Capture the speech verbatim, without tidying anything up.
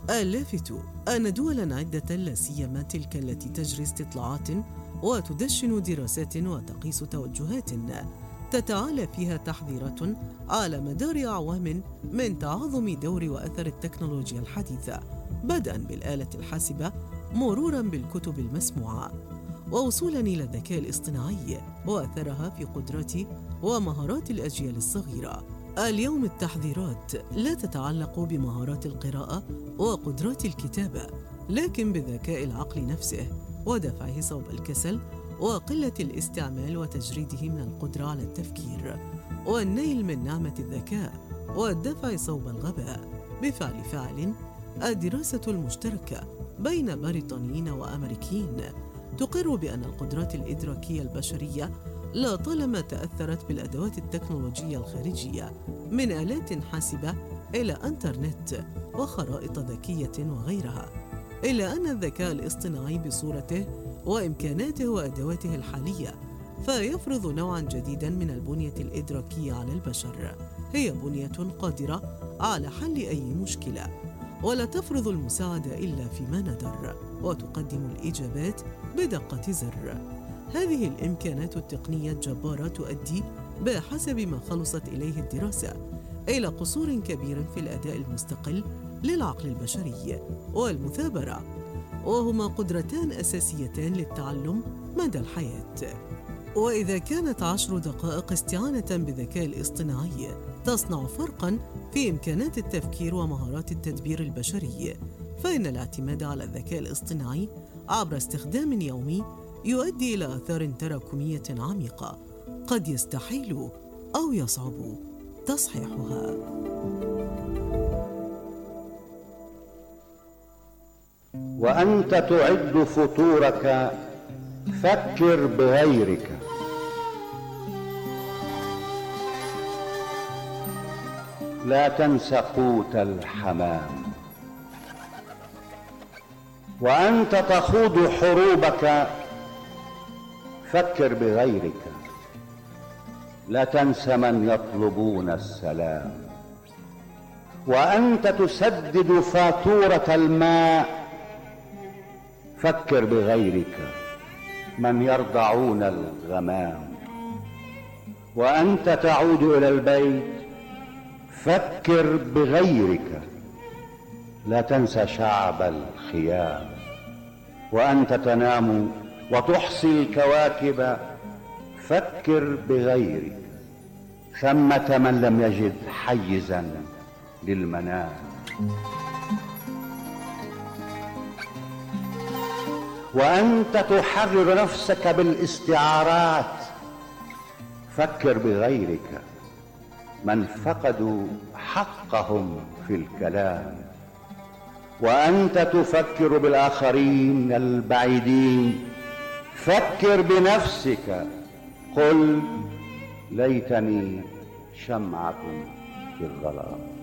اللافت أن دولا عدة لا سيما تلك التي تجري استطلاعات وتدشن دراسات وتقيس توجهات تتعالى فيها تحذيرات على مدار أعوام من تعاظم دور وأثر التكنولوجيا الحديثة، بدءاً بالآلة الحاسبة مروراً بالكتب المسموعة ووصولاً إلى الذكاء الاصطناعي وأثرها في قدرات ومهارات الأجيال الصغيرة. اليوم التحذيرات لا تتعلق بمهارات القراءة وقدرات الكتابة، لكن بذكاء العقل نفسه ودفعه صوب الكسل وقلة الاستعمال وتجريده من القدرة على التفكير والنيل من نعمة الذكاء والدفع صوب الغباء. بفعل فاعل، الدراسة المشتركة بين بريطانيين وأمريكيين تقر بأن القدرات الإدراكية البشرية لا طالما تأثرت بالأدوات التكنولوجية الخارجية من آلات حاسبة إلى إنترنت وخرائط ذكية وغيرها، إلا أن الذكاء الاصطناعي بصورته وإمكاناته وأدواته الحالية فيفرض نوعاً جديداً من البنية الإدراكية على البشر، هي بنية قادرة على حل أي مشكلة ولا تفرض المساعدة إلا فيما ندر، وتقدم الإجابات بدقة زر. هذه الإمكانات التقنية الجبارة تؤدي بحسب ما خلصت إليه الدراسة إلى قصور كبير في الأداء المستقل للعقل البشري والمثابرة، وهما قدرتان أساسيتان للتعلم مدى الحياة. وإذا كانت عشر دقائق استعانة بالذكاء الاصطناعي تصنع فرقاً في إمكانات التفكير ومهارات التدبير البشري، فإن الاعتماد على الذكاء الاصطناعي عبر استخدام يومي يؤدي إلى آثار تراكمية عميقة قد يستحيل أو يصعب تصحيحها. وأنت تعد فطورك فكر بغيرك. لا تنس قوت الحمام. وأنت تخوض حروبك فكر بغيرك. لا تنس من يطلبون السلام. وأنت تسدد فاتورة الماء فكر بغيرك من يرضعون الغمام. وأنت تعود إلى البيت فكر بغيرك. لا تنسى شعب الخيام. وأنت تنام وتحصي الكواكب فكر بغيرك. ثمة من لم يجد حيزا للمنام. وأنت تحرر نفسك بالاستعارات فكر بغيرك. من فقدوا حقهم في الكلام. وأنت تفكر بالآخرين البعيدين فكر بنفسك. قل ليتني شمعة في الظلام.